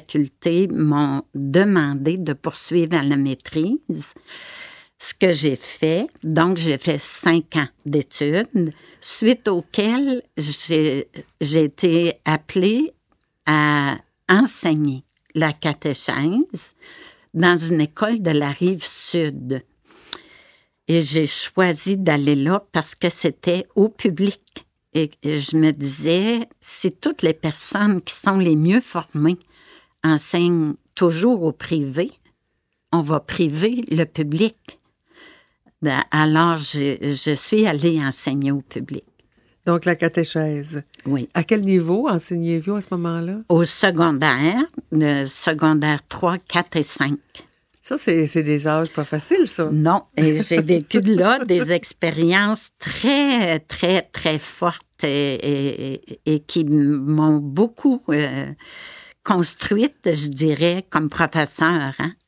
facultés m'ont demandé de poursuivre à la maîtrise. Ce que j'ai fait, donc j'ai fait 5 ans d'études, suite auxquelles j'ai été appelée à enseigner la catéchèse dans une école de la Rive-Sud. Et j'ai choisi d'aller là parce que c'était au public. Et je me disais, si toutes les personnes qui sont les mieux formées enseignent toujours au privé, on va priver le public. Alors, je suis allée enseigner au public. Donc, la catéchèse. Oui. À quel niveau enseignez-vous à ce moment-là? Au secondaire, le secondaire 3, 4 et 5. Ça, c'est des âges pas faciles, ça. Non, et j'ai vécu là des expériences très, très, très fortes et qui m'ont beaucoup construite, je dirais, comme professeur. Hein?